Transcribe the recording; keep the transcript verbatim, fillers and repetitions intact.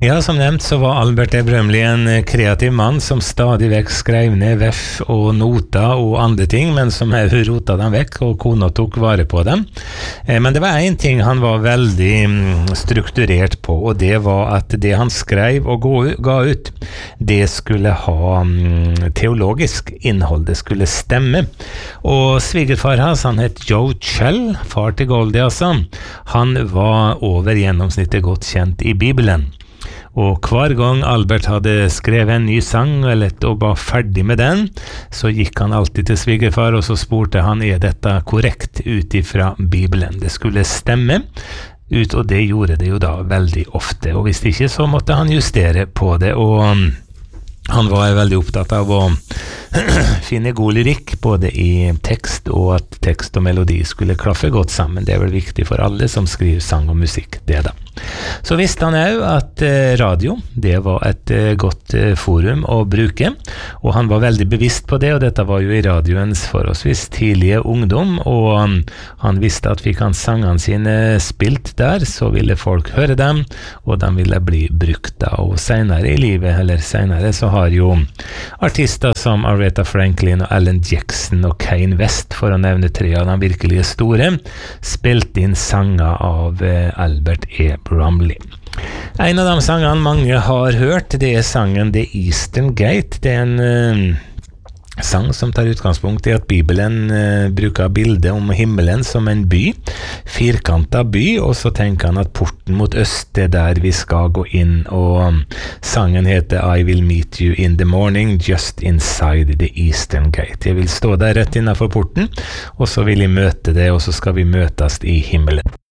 Ja, som nevnt så var Albert E. Brømli en kreativ mann som stadig vekk skrev ned veff og noter og andre ting, men som hun rota dem vekk, og kona tok vare på dem. Men det var en ting han var veldig strukturert på, og det var at det han skrev og ga ut, det skulle ha teologisk innhold, det skulle stemme. Og svigerfar hans, han het Joe Chell, far til Goldie altså, han var over gjennomsnittet godt kjent i Bibelen. Og hver gang Albert hadde skrevet en ny sang, eller og var ferdig med den, så gikk han alltid til svigerfar, og så spurte han, er dette korrekt ut ifra Bibelen? Det skulle stemme ut, og det gjorde det jo da veldig ofte. Og hvis ikke, så måtte han justere på det, og han var veldig opptatt av å finne god lyrikk både i tekst og at tekst og melodi skulle klaffe godt sammen. Det er vel viktig for alle som skriver sang og musikk, det da. Så visste han jo at radio, det var et godt forum å bruke, og han var veldig bevisst på det, og dette var jo i radioens forholdsvis tidlige ungdom, og han visste at fikk han sangene sine spilt der, så ville folk høre dem, og de ville bli brukt da, og senere i livet, eller senere, så har jo artister som Aretha Franklin og Alan Jackson og Kane West, for å nevne tre av de virkelige store, spilt inn sanger av Albert E. Bromley. En av de sangene mange har hørt, det er sangen The Eastern Gate. Det er en uh, sang som tar utgangspunkt i at Bibelen uh, bruker bildet om himmelen som en by, firkantet by, og så tenker han at porten mot øst er der vi skal gå inn, og um, sangen heter I will meet you in the morning just inside the Eastern Gate. Jeg vil stå der rett innenfor porten, og så vil jeg møte det, og så skal vi møtes i himmelen.